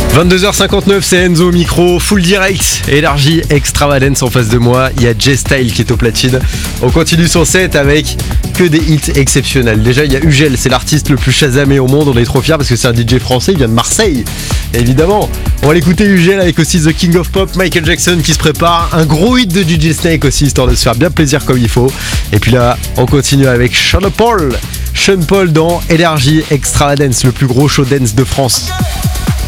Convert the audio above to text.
22h59, c'est Enzo au micro, full direct, énergie extravagance en face de moi. Il y a J-Style qui est au platine. On continue son set avec que des hits exceptionnels. Déjà, il y a Ugel, c'est l'artiste le plus chasamé au monde. On est trop fiers parce que c'est un DJ français, il vient de Marseille. Évidemment, on va l'écouter Ugel avec aussi The King of Pop, Michael Jackson qui se prépare. Un gros hit de DJ Snake aussi, histoire de se faire bien plaisir comme il faut. Et puis là, on continue avec Sean Paul. Sean Paul dans Énergie Extravagance, le plus gros show dance de France.